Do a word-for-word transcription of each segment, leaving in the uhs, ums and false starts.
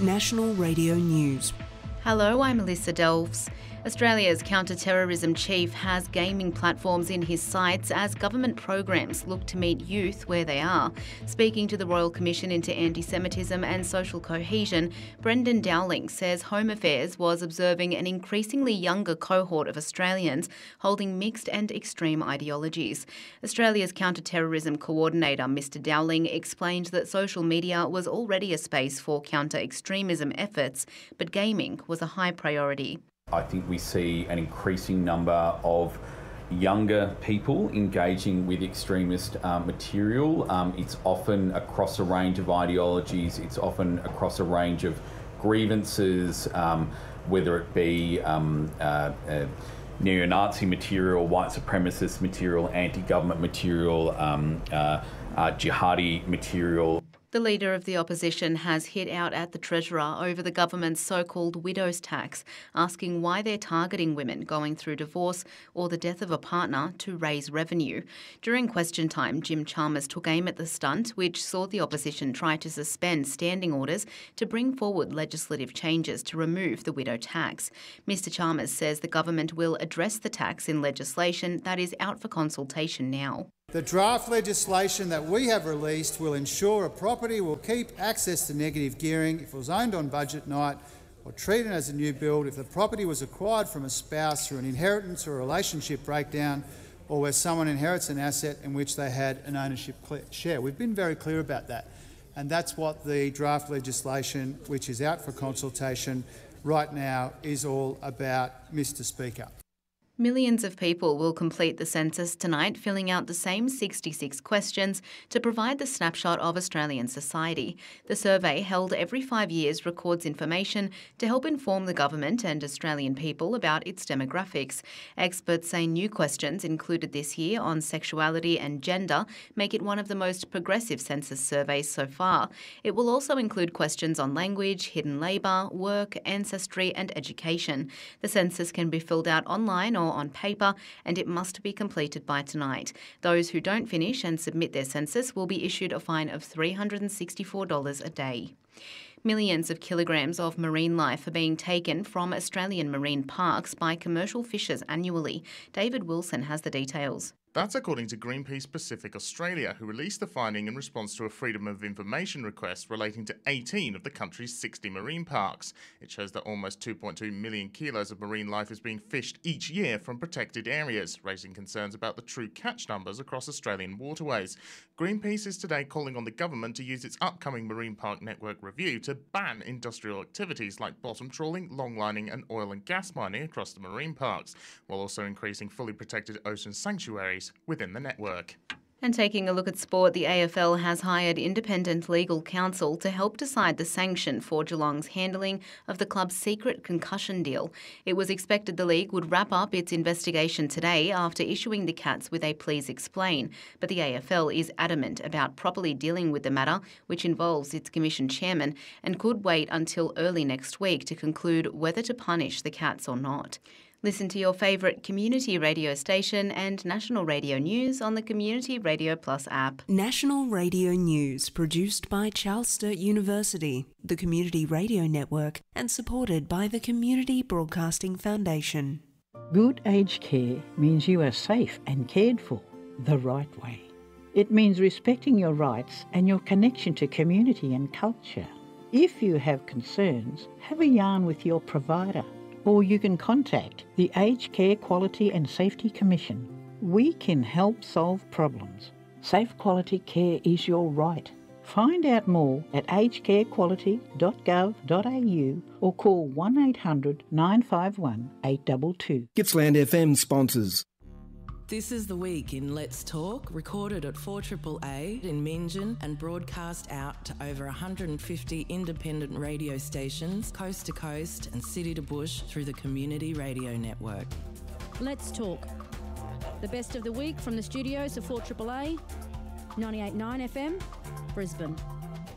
National Radio News. Hello, I'm Melissa Delves. Australia's counter-terrorism chief has gaming platforms in his sights as government programs look to meet youth where they are. Speaking to the Royal Commission into Anti-Semitism and Social Cohesion, Brendan Dowling says Home Affairs was observing an increasingly younger cohort of Australians holding mixed and extreme ideologies. Australia's counter-terrorism coordinator, Mister Dowling, explained that social media was already a space for counter-extremism efforts, but gaming was a high priority. I think we see an increasing number of younger people engaging with extremist um, material. Um, it's often across a range of ideologies, it's often across a range of grievances, um, whether it be um, uh, uh, neo-Nazi material, white supremacist material, anti-government material, um, uh, uh, jihadi material. The leader of the opposition has hit out at the Treasurer over the government's so-called widow's tax, asking why they're targeting women going through divorce or the death of a partner to raise revenue. During question time, Jim Chalmers took aim at the stunt, which saw the opposition try to suspend standing orders to bring forward legislative changes to remove the widow tax. Mister Chalmers says the government will address the tax in legislation that is out for consultation now. The draft legislation that we have released will ensure a property will keep access to negative gearing if it was owned on budget night or treated as a new build if the property was acquired from a spouse through an inheritance or a relationship breakdown, or where someone inherits an asset in which they had an ownership share. We've been very clear about that, and that's what the draft legislation, which is out for consultation right now, is all about, Mister Speaker. Millions of people will complete the census tonight, filling out the same sixty-six questions to provide the snapshot of Australian society. The survey, held every five years, records information to help inform the government and Australian people about its demographics. Experts say new questions included this year on sexuality and gender make it one of the most progressive census surveys so far. It will also include questions on language, hidden labour, work, ancestry and education. The census can be filled out online or on paper, and it must be completed by tonight. Those who don't finish and submit their census will be issued a fine of three hundred sixty-four dollars a day. Millions of kilograms of marine life are being taken from Australian marine parks by commercial fishers annually. David Wilson has the details. That's according to Greenpeace Pacific Australia, who released the finding in response to a Freedom of Information request relating to eighteen of the country's sixty marine parks. It shows that almost two point two million kilos of marine life is being fished each year from protected areas, raising concerns about the true catch numbers across Australian waterways. Greenpeace is today calling on the government to use its upcoming Marine Park Network review to ban industrial activities like bottom trawling, longlining and oil and gas mining across the marine parks, while also increasing fully protected ocean sanctuaries within the network. And taking a look at sport, the A F L has hired independent legal counsel to help decide the sanction for Geelong's handling of the club's secret concussion deal. It was expected the league would wrap up its investigation today after issuing the Cats with a please explain, but the A F L is adamant about properly dealing with the matter, which involves its commission chairman, and could wait until early next week to conclude whether to punish the Cats or not. Listen to your favourite community radio station and National Radio News on the Community Radio Plus app. National Radio News, produced by Charles Sturt University, the Community Radio Network, and supported by the Community Broadcasting Foundation. Good aged care means you are safe and cared for the right way. It means respecting your rights and your connection to community and culture. If you have concerns, have a yarn with your provider, or you can contact the Aged Care Quality and Safety Commission. We can help solve problems. Safe quality care is your right. Find out more at aged care quality dot gov dot a u or call one eight hundred nine five one eight two two. Gippsland F M sponsors. This is The Week in Let's Talk, recorded at four A A A in Meanjin and broadcast out to over one hundred fifty independent radio stations, coast to coast and city to bush through the Community Radio Network. Let's Talk. The best of the week from the studios of four A A A, ninety-eight point nine F M, Brisbane.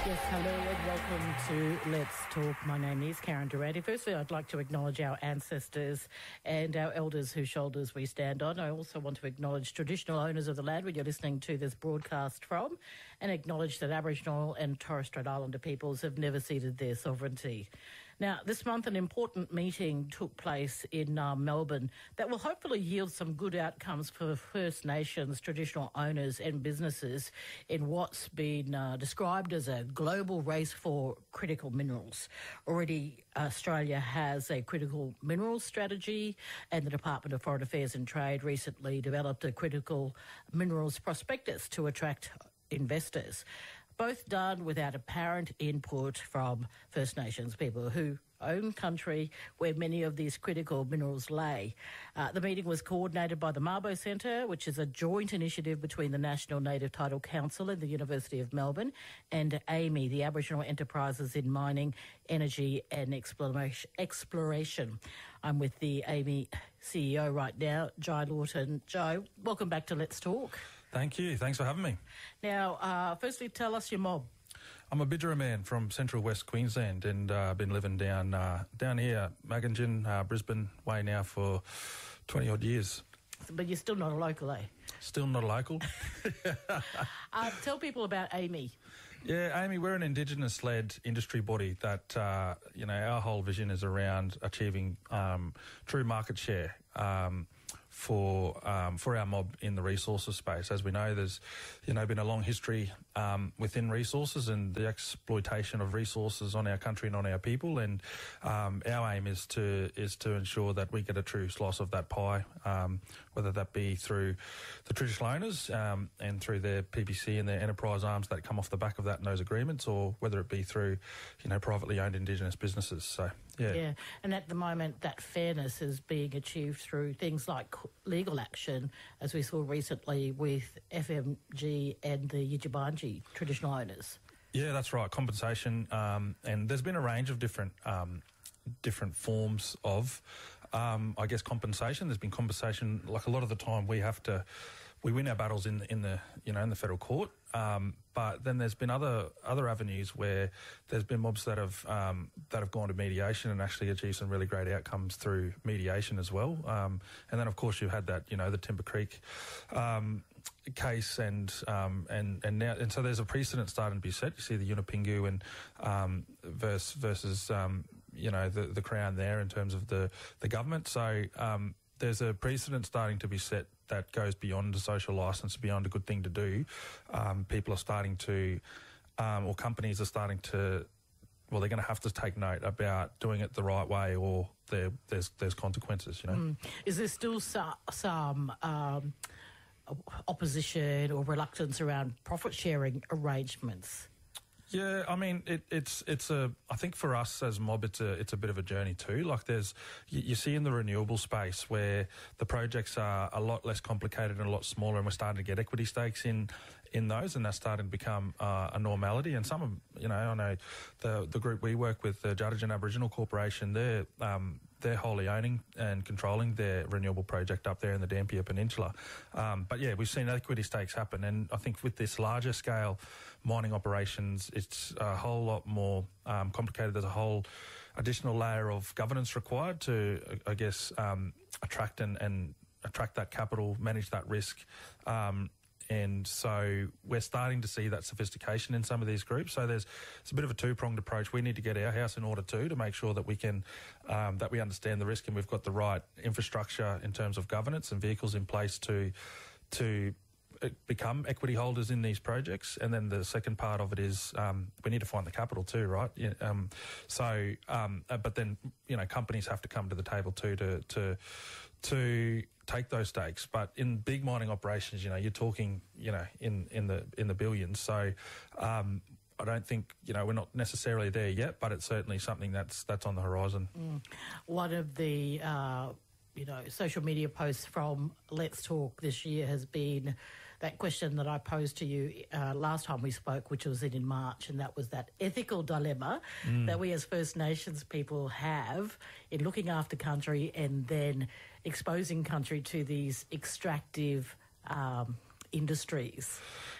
Yes, hello and welcome to Let's Talk. My name is Karen Durante. Firstly, I'd like to acknowledge our ancestors and our elders whose shoulders we stand on. I also want to acknowledge traditional owners of the land where you're listening to this broadcast from, and acknowledge that Aboriginal and Torres Strait Islander peoples have never ceded their sovereignty. Now, this month an important meeting took place in uh, Melbourne that will hopefully yield some good outcomes for First Nations traditional owners and businesses in what's been uh, described as a global race for critical minerals. Already Australia has a critical minerals strategy, and the Department of Foreign Affairs and Trade recently developed a critical minerals prospectus to attract investors. Both done without apparent input from First Nations people who own country where many of these critical minerals lay. Uh, the meeting was coordinated by the Mabo Centre, which is a joint initiative between the National Native Title Council and the University of Melbourne, and A M I, the Aboriginal Enterprises in Mining, Energy and Exploration. I'm with the A M I C E O right now, Jai Lawton. Jai, welcome back to Let's Talk. Thank you. Thanks for having me. Now, uh, firstly, tell us your mob. I'm a Bidjara man from central West Queensland, and I've uh, been living down uh, down here, Magangin, uh, Brisbane way now for twenty odd years. But you're still not a local, eh? Still not a local. uh, tell people about A M I. Yeah, A M I, we're an Indigenous-led industry body that, uh, you know, our whole vision is around achieving um, true market share um, for um, for our mob in the resources space. As we know, there's, you know, been a long history um, within resources and the exploitation of resources on our country and on our people, and um, our aim is to is to ensure that we get a true slice of that pie, um, whether that be through the traditional owners um, and through their P P C and their enterprise arms that come off the back of that in those agreements, or whether it be through, you know, privately owned Indigenous businesses. So, yeah. Yeah, and at the moment that fairness is being achieved through things like legal action, as we saw recently with F M G and the Yidjibarndi traditional owners. Yeah, that's right, compensation, um, and there's been a range of different um, different forms of, um, I guess, compensation. There's been compensation, like a lot of the time we have to, we win our battles in in the you know in the federal court. Um, but then there's been other other avenues where there's been mobs that have um, that have gone to mediation and actually achieved some really great outcomes through mediation as well. Um, and then of course you've had that you know the Timber Creek um, case, and um, and and now and so there's a precedent starting to be set. You see the Yunupingu and um, versus versus um, you know the the Crown there in terms of the the government. So um, there's a precedent starting to be set that goes beyond a social licence, beyond a good thing to do. Um, people are starting to, um, or companies are starting to, well, they're going to have to take note about doing it the right way, or there, there's there's consequences, you know. Mm. Is there still some, some um, opposition or reluctance around profit-sharing arrangements? Yeah, I mean, it, it's it's a. I think for us as mob, it's a it's a bit of a journey too. Like there's, you, you see in the renewable space where the projects are a lot less complicated and a lot smaller, and we're starting to get equity stakes in in those, and that's starting to become uh, a normality. And some of, you know, I know the the group we work with, the Juddigen Aboriginal Corporation, they're um, they're wholly owning and controlling their renewable project up there in the Dampier Peninsula. Um, but yeah, we've seen equity stakes happen, and I think with this larger scale mining operations, it's a whole lot more um, complicated. There's a whole additional layer of governance required to, I guess, um, attract and, and attract that capital, manage that risk. Um, and so we're starting to see that sophistication in some of these groups. So there's it's a bit of a two-pronged approach. We need to get our house in order too, to make sure that we can um, that we understand the risk and we've got the right infrastructure in terms of governance and vehicles in place to to become equity holders in these projects. And then the second part of it is um, we need to find the capital too, right? Yeah, um, so, um, uh, but then you know companies have to come to the table too to to to take those stakes. But in big mining operations, you know, you're talking, you know, in in the in the billions. So. Um, I don't think, you know, we're not necessarily there yet, but it's certainly something that's that's on the horizon. Mm. One of the, uh, you know, social media posts from Let's Talk this year has been that question that I posed to you uh, last time we spoke, which was in March, and that was that ethical dilemma mm. that we as First Nations people have in looking after country and then exposing country to these extractive um, industries.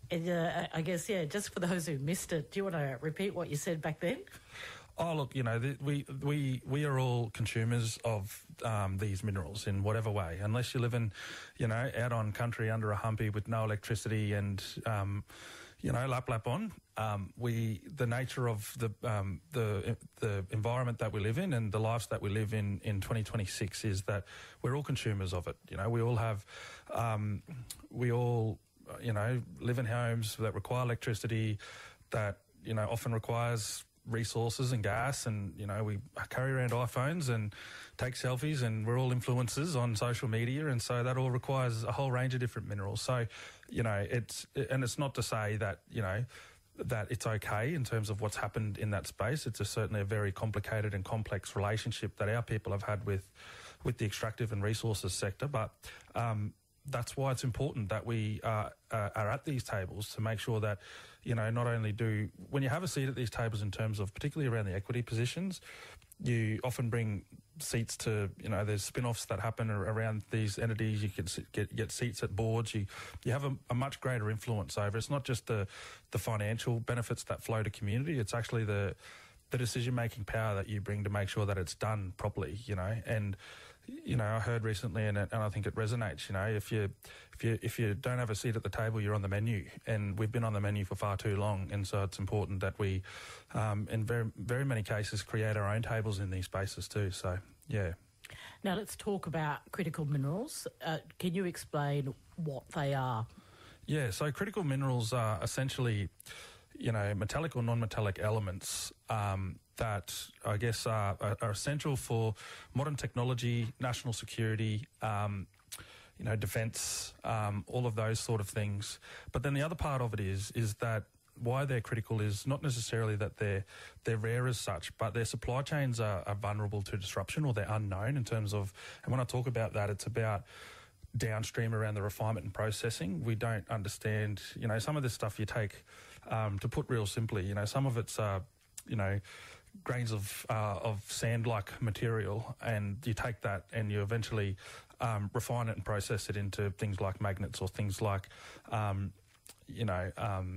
And uh, I guess, yeah, just for those who missed it, do you want to repeat what you said back then? Oh, look, you know, the, we we we are all consumers of um, these minerals in whatever way. Unless you're living, you know, out on country under a humpy with no electricity and, um, you know, lap lap on. Um, we the nature of the um, the the environment that we live in and the lives that we live in in twenty twenty-six is that we're all consumers of it. You know, we all have, um, we all, you know, live in homes that require electricity, that you know often requires resources and gas, and you know we carry around iPhones and take selfies, and we're all influencers on social media, and so that all requires a whole range of different minerals. So, you know, it's and it's not to say that you know that it's okay in terms of what's happened in that space. It's a, certainly a very complicated and complex relationship that our people have had with with the extractive and resources sector, but um, that's why it's important that we uh, uh, are at these tables to make sure that, you know, not only do, when you have a seat at these tables in terms of particularly around the equity positions, you often bring seats to, you know, there's spin-offs that happen around these entities. You can get get seats at boards. You you have a, a much greater influence over. It's not just the the financial benefits that flow to community. It's actually the the decision-making power that you bring to make sure that it's done properly, you know, and you know, I heard recently, and, it, and I think it resonates. You know, if you if you if you don't have a seat at the table, you're on the menu, and we've been on the menu for far too long. And so it's important that we, um, in very very many cases, create our own tables in these spaces too. So yeah. Now let's talk about critical minerals. Uh, can you explain what they are? Yeah. So critical minerals are essentially, you know, metallic or non-metallic elements um, that I guess are, are, are essential for modern technology, national security, um, you know, defence, um, all of those sort of things. But then the other part of it is is that why they're critical is not necessarily that they're they're rare as such, but their supply chains are, are vulnerable to disruption, or they're unknown in terms of. And when I talk about that, it's about downstream around the refinement and processing. We don't understand, you know, some of this stuff you take, um, to put real simply, you know, some of it's, uh, you know, grains of uh, of sand-like material, and you take that and you eventually um, refine it and process it into things like magnets or things like, um, you know, um,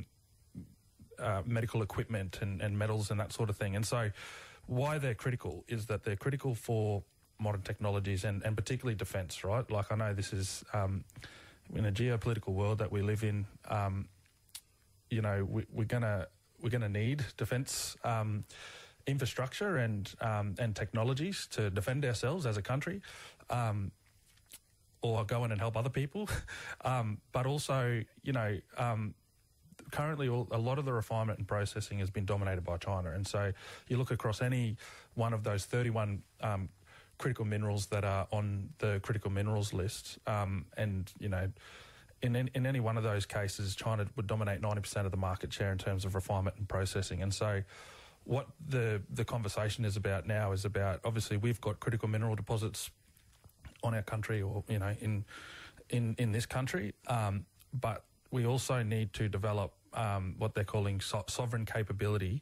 uh, medical equipment and, and metals and that sort of thing. And so why they're critical is that they're critical for modern technologies and, and particularly defence, right? Like I know this is, um, in a geopolitical world that we live in, um, you know, we, we're gonna we're gonna need defence um, infrastructure and um, and technologies to defend ourselves as a country, um, or go in and help other people. um, but also, you know, um, currently all, a lot of the refinement and processing has been dominated by China, and so you look across any one of those thirty-one um, critical minerals that are on the critical minerals list, um, and you know. In, in in any one of those cases, China would dominate ninety percent of the market share in terms of refinement and processing. And so what the the conversation is about now is about, obviously, we've got critical mineral deposits on our country, or, you know, in in, in this country, um, but we also need to develop um, what they're calling so- sovereign capability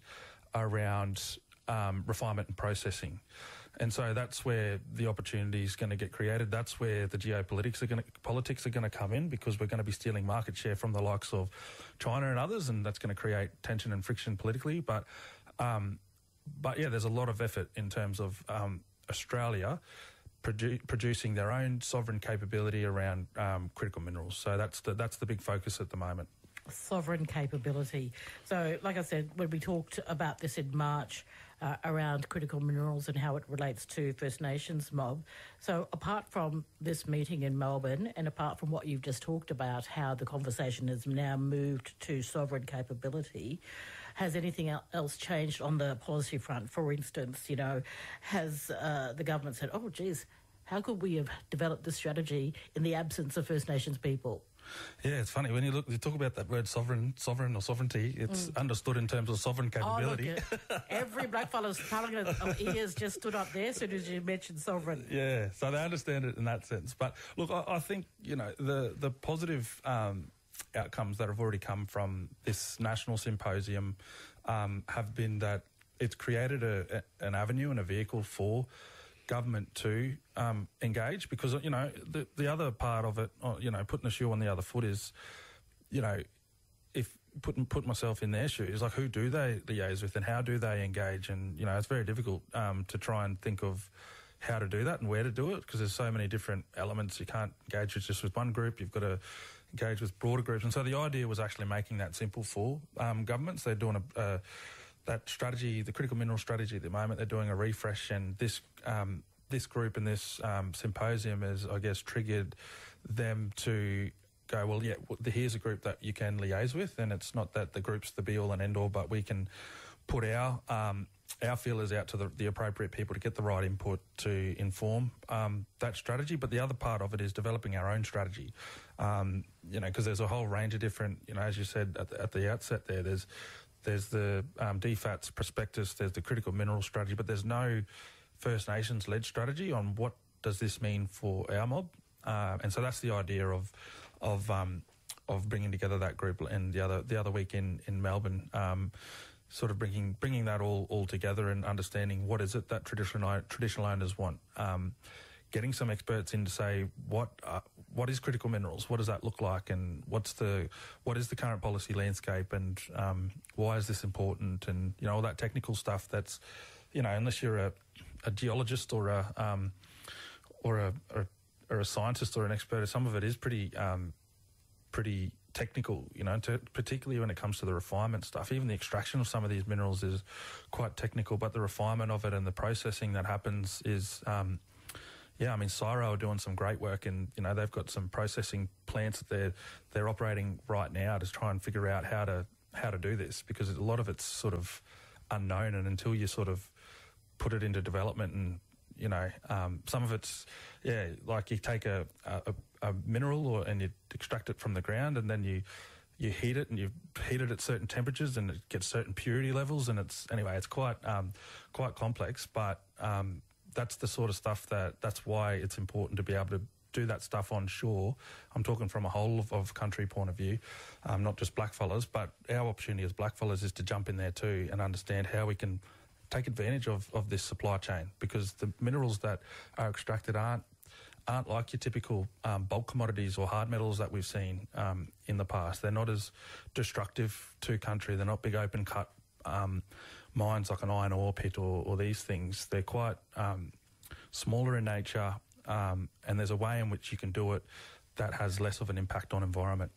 around um, refinement and processing. And so that's where the opportunity is going to get created. That's where the geopolitics are going to, politics are going to come in, because we're going to be stealing market share from the likes of China and others, and that's going to create tension and friction politically. But, um, but yeah, there's a lot of effort in terms of um, Australia produ- producing their own sovereign capability around um, critical minerals. So that's the that's the big focus at the moment. Sovereign capability. So, like I said, when we talked about this in March uh, around critical minerals and how it relates to First Nations mob, so apart from this meeting in Melbourne and apart from what you've just talked about, how the conversation has now moved to sovereign capability, has anything else changed on the policy front? For instance, you know, has uh, the government said, oh, geez, how could we have developed this strategy in the absence of First Nations people? Yeah, it's funny when you look. You talk about that word sovereign, sovereign or sovereignty. It's mm. understood in terms of sovereign capability. Oh, look, every blackfellow's tongue and ears just stood up there as soon as you mentioned sovereign. Yeah, so they understand it in that sense. But look, I, I think you know the the positive um, outcomes that have already come from this national symposium um, have been that it's created a, a, an avenue and a vehicle for government to um, engage, because, you know, the the other part of it, you know, putting the shoe on the other foot is, you know, if put put myself in their shoes. Like, who do they liaise with, and how do they engage? And you know, it's very difficult um, to try and think of how to do that and where to do it, because there's so many different elements. You can't engage with just with one group. You've got to engage with broader groups. And so the idea was actually making that simple for um, governments. They're doing a uh, that strategy, the critical mineral strategy at the moment. They're doing a refresh, and this um, this group and this um, symposium has, I guess, triggered them to go, well, yeah, here's a group that you can liaise with, and it's not that the group's the be all and end all, but we can put our um, our feelers out to the, the appropriate people to get the right input to inform um, that strategy. But the other part of it is developing our own strategy, um, you know, because there's a whole range of different, you know, as you said at the, at the outset there, there's there's the um, D FATS prospectus, there's the critical mineral strategy, but there's no First Nations-led strategy on what does this mean for our mob. Uh, and so that's the idea of of um, of bringing together that group, and the other the other week in in Melbourne, um, sort of bringing bringing that all all together and understanding what is it that traditional traditional owners want. Um, getting some experts in to say what uh, what is critical minerals, what does that look like, and what's the what is the current policy landscape, and um, why is this important, and you know all that technical stuff. That's, you know, unless you're a, a geologist or a um, or a, a or a scientist or an expert, some of it is pretty um, pretty technical, you know, to, particularly when it comes to the refinement stuff. Even the extraction of some of these minerals is quite technical, but the refinement of it and the processing that happens is, um, yeah, I mean, Syro are doing some great work, and, you know, they've got some processing plants that they're, they're operating right now to try and figure out how to, how to do this, because a lot of it's sort of unknown, and until you sort of put it into development and, you know, um, some of it's, yeah, like you take a, a, a mineral or and you extract it from the ground, and then you you heat it, and you heat it at certain temperatures, and it gets certain purity levels, and it's anyway, it's quite um, quite complex. But um, that's the sort of stuff that that's why it's important to be able to do that stuff on shore. I'm talking from a whole of, of country point of view, um, not just blackfellas, but our opportunity as blackfellas is to jump in there too and understand how we can take advantage of, of this supply chain, because the minerals that are extracted aren't aren't like your typical um, bulk commodities or hard metals that we've seen um, in the past. They're not as destructive to country. They're not big open cut um, mines like an iron ore pit or, or these things. They're quite um, smaller in nature, um, and there's a way in which you can do it that has less of an impact on environment.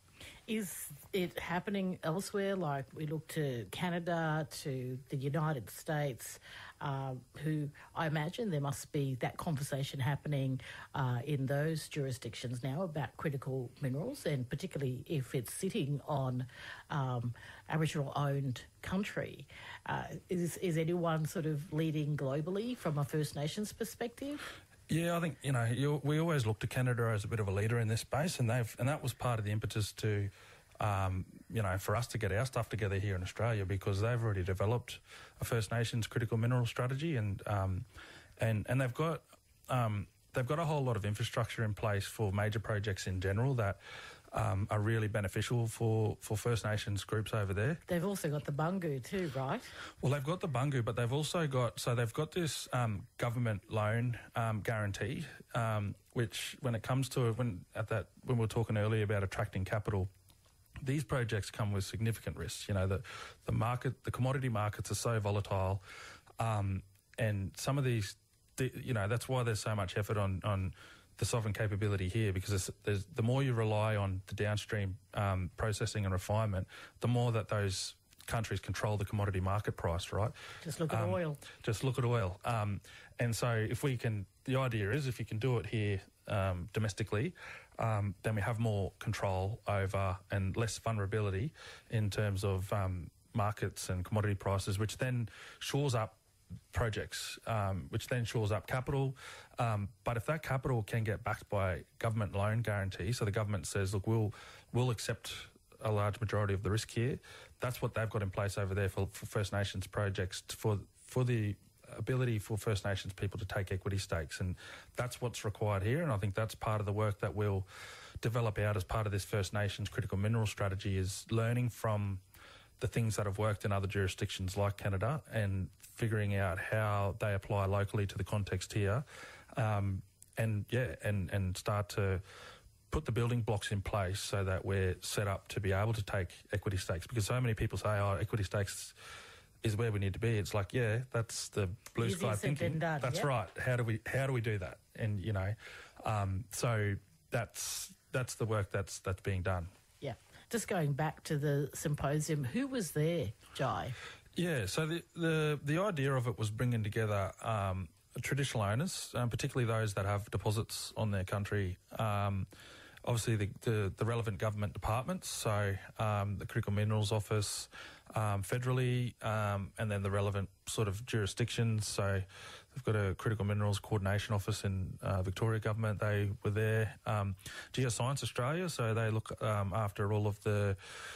Is it happening elsewhere? Like, we look to Canada, to the United States, uh, who I imagine there must be that conversation happening uh, in those jurisdictions now about critical minerals, and particularly if it's sitting on um, Aboriginal-owned country. Uh, is, is anyone sort of leading globally from a First Nations perspective? Yeah, I think, you know, you, we always look to Canada as a bit of a leader in this space, and they've and that was part of the impetus to, um, you know, for us to get our stuff together here in Australia, because they've already developed a First Nations critical mineral strategy, and um, and and they've got um, they've got a whole lot of infrastructure in place for major projects in general that um, are really beneficial for, for First Nations groups over there. They've also got the Bungu too, right? Well, they've got the Bungu, but they've also got, so they've got this um, government loan um, guarantee, um, which when it comes to, when at that, when we were talking earlier about attracting capital, these projects come with significant risks. You know, the, the market, the commodity markets are so volatile, um, and some of these, you know, that's why there's so much effort on, on the sovereign capability here, because there's, there's, the more you rely on the downstream um, processing and refinement, the more that those countries control the commodity market price, right? Just look at um, oil. Just look at oil. Um, and so if we can, the idea is if you can do it here um, domestically, um, then we have more control over and less vulnerability in terms of um, markets and commodity prices, which then shores up projects, um, which then shores up capital. Um, but if that capital can get backed by government loan guarantee, so the government says, look, we'll we'll accept a large majority of the risk here, that's what they've got in place over there for, for First Nations projects, for for the ability for First Nations people to take equity stakes. And that's what's required here, and I think that's part of the work that we'll develop out as part of this First Nations critical mineral strategy, is learning from the things that have worked in other jurisdictions like Canada and figuring out how they apply locally to the context here, um, and yeah, and, and start to put the building blocks in place so that we're set up to be able to take equity stakes, because so many people say, oh, equity stakes is where we need to be. It's like, yeah, that's the blue Easy sky said thinking. than done, That's yep. right. How do we how do we do that? And you know, um, so that's that's the work that's that's being done. Yeah. Just going back to the symposium, who was there, Jai? Yeah. So the the the idea of it was bringing together um, traditional owners, um, particularly those that have deposits on their country. Um, Obviously, the, the, the relevant government departments, so um, the Critical Minerals Office, um, federally, um, and then the relevant sort of jurisdictions. So they've got a Critical Minerals Coordination Office in uh, Victoria Government. They were there. Um, Geoscience Australia, so they look um, after all of the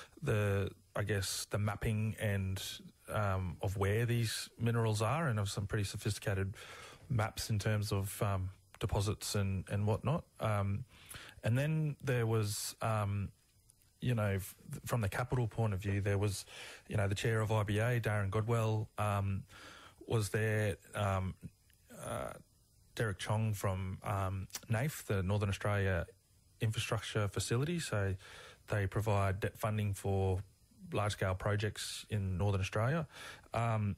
the I guess the mapping and um, of where these minerals are, and of some pretty sophisticated maps in terms of um, deposits and and whatnot. Um, And then there was, um, you know, f- from the capital point of view, there was, you know, the chair of I B A, Darren Godwell, um, was there. Um, uh, Derek Chong from um, NAIF, the Northern Australia Infrastructure Facility. So they provide debt funding for large-scale projects in Northern Australia. Um,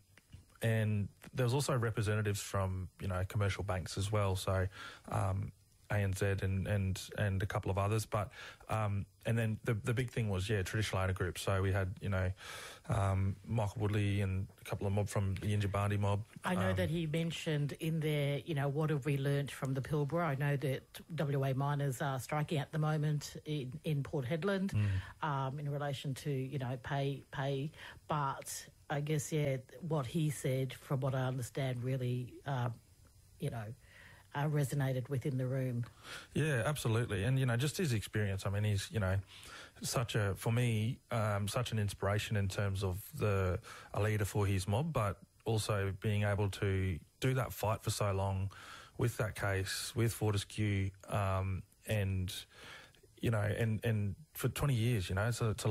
and there was also representatives from, you know, commercial banks as well. So, um, A N Z and, and, and a couple of others. But um, and then the the big thing was, yeah, traditional owner groups. So we had, you know, um, Michael Woodley and a couple of mob from the Yinjirbandi mob. I know um, that he mentioned in there, you know, what have we learnt from the Pilbara? I know that W A miners are striking at the moment in, in Port Hedland Mm. um, in relation to, you know, pay, pay. But I guess, yeah, what he said, from what I understand, really, uh, you know, Uh, resonated within the room. Yeah, absolutely. And, you know, just his experience, I mean, he's, you know, such a, for me, um, such an inspiration in terms of the a leader for his mob, but also being able to do that fight for so long with that case, with Fortescue, um, and, you know, and, and for twenty years, you know, so to